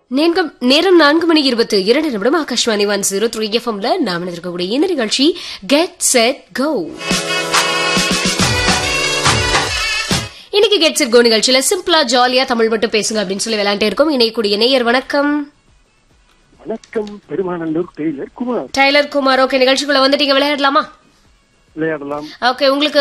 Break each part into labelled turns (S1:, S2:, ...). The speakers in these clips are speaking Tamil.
S1: நேரம் 4:22 ஆகாஷ்வாணி 103 எஃப்எம்ல நாம இருக்கக்கூடிய இந்த நிகழ்ச்சி கெட் செட் கோ. இன்னைக்கு கெட் செட் கோ நிகழ்ச்சியில சிம்பிளா ஜாலியா தமிழ் மட்டும் பேசுங்க அப்படின்னு சொல்லி விளையாண்டே இருக்கோம். இணையக்கூடிய நேயர் வணக்கம்.
S2: வணக்கம், Perumanallur Taylor Kumar.
S1: Taylor Kumar, okay, நிகழ்ச்சிக்குள்ள வந்துட்டீங்க, விளையாடலாமா?
S2: விளையாடலாம்.
S1: ஓகே, உங்களுக்கு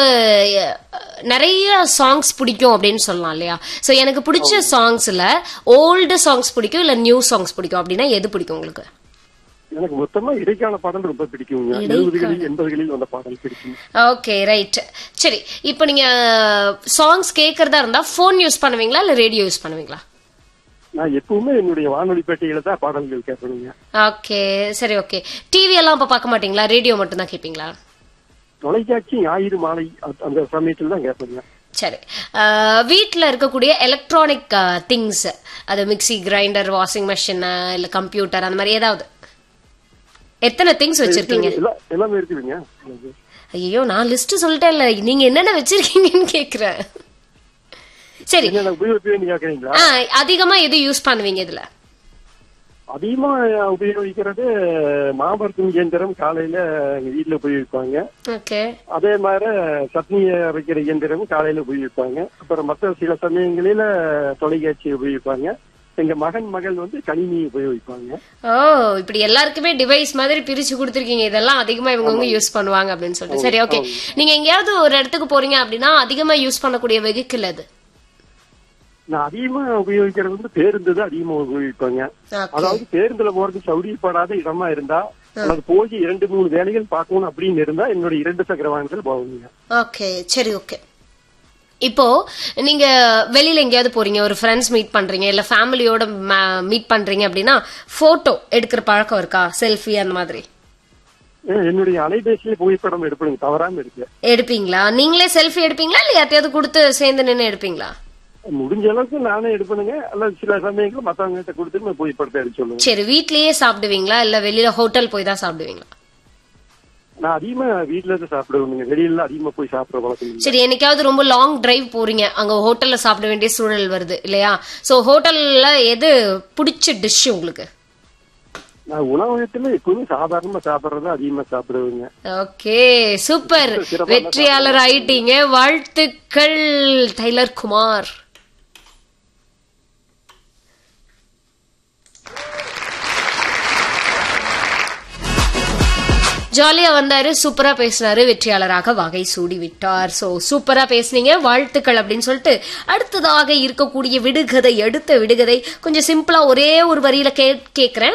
S1: நிறைய சாங்ஸ் பிடிக்கும் அப்படின்னு சொல்லலாம் இல்லையா? சோ எனக்கு பிடிச்ச சாங்ஸ்ல ஓல்டு சாங்ஸ் பிடிக்கும் இல்ல நியூ சாங்ஸ் பிடிக்கும் அப்படின்னா எது பிடிக்கும் உங்களுக்கு?
S2: எனக்கு மொத்தமா இடைக்கால பாடல் ரொம்ப பிடிக்கும். 70களில் 80களில் வந்த பாடல் பிடிக்கும்.
S1: Okay, right. சரி, இப்போ நீங்க சாங்ஸ் கேட்கறதா இருந்தா போன் யூஸ் பண்ணுவீங்களா இல்ல ரேடியோ யூஸ் பண்ணுவீங்களா?
S2: நான் எப்பவுமே என்னுடைய வானொலி பேட்டையில தான் பாடல்கள் கேட்பேங்க.
S1: ஓகே, சரி, ஓகே. டிவி எல்லாம் இப்ப பார்க்க மாட்டீங்களா? ரேடியோ மட்டும் தான் கேட்பீங்களா?
S2: தொலைக்காட்சி ஞாயிறு மாலை அந்த சமயத்துல தான் கேட்பேங்க.
S1: சரி, வீட்டில் இருக்கக்கூடிய எலக்ட்ரானிக் திங்ஸ், அது மிக்சி, கிரைண்டர், வாஷிங் மிஷின் இல்ல கம்ப்யூட்டர், அந்த மாதிரி ஏதாவது எத்தனை திங்ஸ் வச்சிருக்கீங்க?
S2: எல்லாமே இருக்குதுங்க.
S1: ஐயோ, நான் லிஸ்ட் சொல்லிட்டேன் இல்ல, நீங்க என்னென்ன வச்சிருக்கீங்கன்னு கேக்குறேன். சரி, அதிகமா எது யூஸ் பண்ணுவீங்க? இதுல
S2: அதிகமா உபயோகிக்கிறது மாபரத்தும் இயந்திரம், காலையில வீட்டுல உபயோகிப்பாங்க. அதே மாதிரி சட்னி அரைக்கிற இயந்திரம் காலையில உபயோகிப்பாங்க. அப்புறம் மற்ற சில சமயங்களில தொலைக்காட்சி உபயோகிப்பாங்க. எங்க மகள் வந்து கணினி உபயோகிப்பாங்க.
S1: ஓ, இப்படி எல்லாருக்குமே டிவைஸ் மாதிரி பிரிச்சு கொடுத்துருக்கீங்க. இதெல்லாம் அதிகமா இவங்க யூஸ் பண்ணுவாங்க அப்படின்னு சொல்லிட்டு. சரி, ஓகே. நீங்க எங்கேயாவது ஒரு இடத்துக்கு போறீங்க அப்படின்னா அதிகமா யூஸ் பண்ணக்கூடிய வெஹிக்கிள் அது?
S2: நான் அதிகமா உபயோகிக்கிறது வந்து பேருந்து தான் அதிகமா உபயோகிப்பாங்க. அதாவது பேருந்துல போறது சௌரியப்படாத இடமா இருந்தா, அல்லது போய் 2-3 வேலைகள் பார்க்கணும் அப்படின்னு இருந்தா என்னோட 2 சக்கர வாகனத்தில் போவாங்க.
S1: ஓகே, சரி, ஓகே. இப்போ நீங்க வெளியில எங்கேயாவது போறீங்க, ஒரு ஃப்ரெண்ட்ஸ் மீட் பண்றீங்க இல்ல ஃபேமிலியோட மீட் பண்றீங்க அப்படின்னா போட்டோ எடுக்கிற பழக்கம் இருக்கா? செல்ஃபி அந்த மாதிரி?
S2: என்னுடைய அலைபேசியில புகைப்படம் எடுப்பீங்க, தவறாம
S1: எடுப்பீங்களா? நீங்களே செல்ஃபி எடுப்பீங்களா இல்ல யார்ட்டையாவது கொடுத்து சேர்ந்து நின்று எடுப்பீங்களா?
S2: முடிஞ்ச அளவுக்கு நானே எடுப்பேனுங்க. அல்லது சில சமயங்கள் மத்தவங்க கிட்ட கொடுத்து புகைப்படத்தை எடுத்து சொல்லுவேன்.
S1: சரி, வீட்லயே சாப்பிடுவீங்களா இல்ல வெளியில ஹோட்டல் போய் தான் சாப்பிடுவீங்களா?
S2: நான் அதிகமா வீட்டுல இருந்து சாப்பிடுவேன், வெளியில அதிகமா போய் சாப்பிட வழக்கம்.
S1: சரி, என்னைக்காவது ரொம்ப லாங் டிரைவ் போறீங்க, அங்க ஹோட்டல்ல சாப்பிட வேண்டிய சூழல் வருது இல்லையா? சோ ஹோட்டல்ல எது பிடிச்ச டிஷ் உங்களுக்கு?
S2: நான் உணவகத்துல எப்பவுமே சாதாரணமா சாப்பிடுறத அதிகமா சாப்பிடுவேங்க.
S1: ஓகே, சூப்பர், வெற்றியாளர் ஆயிட்டீங்க. வாழ்த்துக்கள் டெய்லர் குமார். ஜாலியா வந்தாரு, சூப்பரா பேசினாரு, வெற்றியாளராக வகை சூடி விட்டார். சோ சூப்பரா பேசுனீங்க, வாழ்த்துக்கள் அப்படின்னு சொல்லிட்டு அடுத்ததாக இருக்கக்கூடிய விடுகதை, அடுத்த விடுகதை கொஞ்சம் சிம்பிளா ஒரே ஒரு வரியில கேக்குறேன்.